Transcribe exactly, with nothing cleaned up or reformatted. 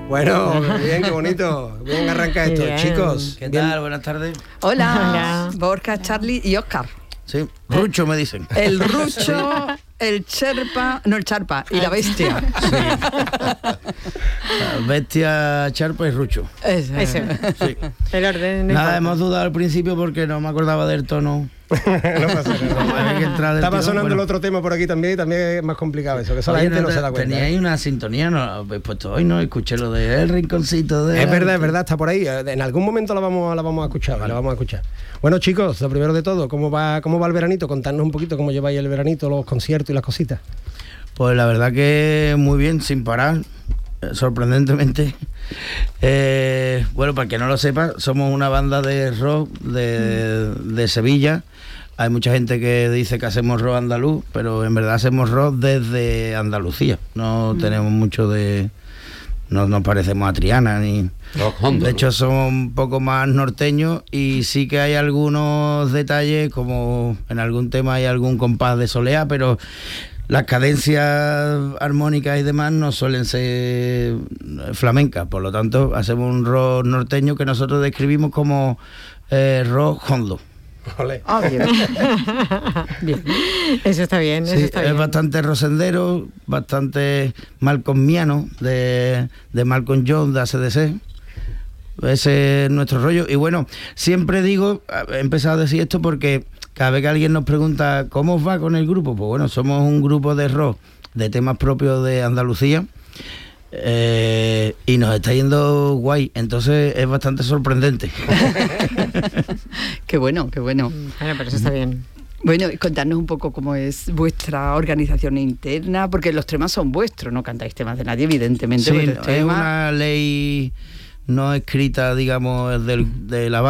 Bueno, bien, qué bonito. Bien arranca esto, Bien. chicos. ¿Qué Bien. tal? Buenas tardes. Hola, Hola. Borja, Charlie y Óscar. Sí, Rucho me dicen. El Rucho, el Cherpa, no el Charpa, y la bestia. Bestia, Charpa y Rucho. Eso. Eso. Sí. El orden. no Nada, importa. hemos dudado al principio porque no me acordaba del tono. No pasa nada. Hay que entrar del Estaba tirón, sonando bueno. el otro tema por aquí también, y también es más complicado eso, que eso la Oye, gente no te- se da cuenta. Teníais una sintonía, no la habéis puesto hoy, ¿no? Escuché lo de El Rinconcito de... Es verdad, es verdad, está por ahí. En algún momento la vamos, la vamos a escuchar, la vamos a escuchar. Bueno, chicos, lo primero de todo, ¿cómo va, cómo va el veranito? Contadnos un poquito cómo lleváis el veranito, los conciertos y las cositas. Pues la verdad que muy bien, sin parar, eh, sorprendentemente. Eh, bueno, para que no lo sepa, somos una banda de rock de, de Sevilla. Hay mucha gente que dice que hacemos rock andaluz, pero en verdad hacemos rock desde Andalucía. No mm. tenemos mucho de... No nos parecemos a Triana ni... De hecho somos un poco más norteños y sí que hay algunos detalles, como en algún tema hay algún compás de soleá, pero las cadencias armónicas y demás no suelen ser flamencas. Por lo tanto, hacemos un rock norteño que nosotros describimos como eh, rock hondo. Olé. Ah, bien. Bien. Eso está bien, eso Sí, está es bien. bastante rosendero, bastante malcolmiano, de, de Malcolm Jones, de A C D C. Ese es nuestro rollo. Y bueno, siempre digo, he empezado a decir esto porque cada vez que alguien nos pregunta cómo os va con el grupo, pues bueno, somos un grupo de rock de temas propios de Andalucía. Eh, y nos está yendo guay, entonces es bastante sorprendente. Qué bueno, qué bueno. Bueno, pero eso está bien. Bueno, y contarnos un poco cómo es vuestra organización interna, porque los temas son vuestros, no cantáis temas de nadie, evidentemente. Sí, pero el es tema- una ley no escrita, digamos, del, de la